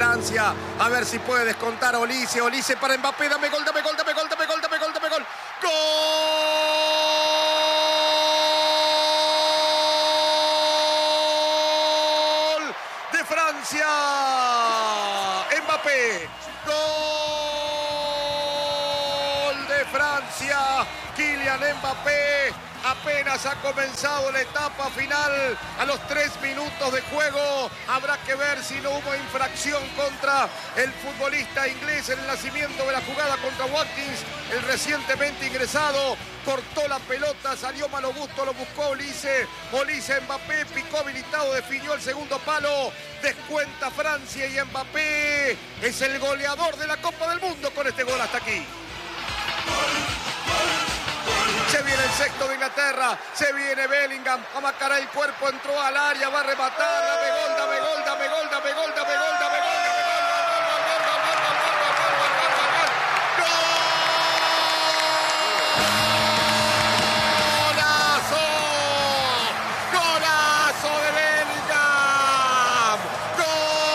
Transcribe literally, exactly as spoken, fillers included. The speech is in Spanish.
Francia. A ver si puede descontar Olise. Olise para Mbappé. Dame gol, dame gol, dame gol, dame gol, dame gol, dame gol. ¡Gol! De Francia. Mbappé. Gol de Francia. Kylian Mbappé. Apenas ha comenzado la etapa final. A los tres minutos de juego habrá que ver si no hubo infracción contra el futbolista inglés en el nacimiento de la jugada contra Watkins, el recientemente ingresado. Cortó la pelota, salió malo gusto, lo buscó Olise. Olise, Mbappé, picó habilitado, definió el segundo palo. Descuenta Francia y Mbappé es el goleador de la Copa del Mundo con este gol hasta aquí. Se viene el sexto de Inglaterra, se viene Bellingham, amacará el cuerpo, entró al área, va a rematar, dame gol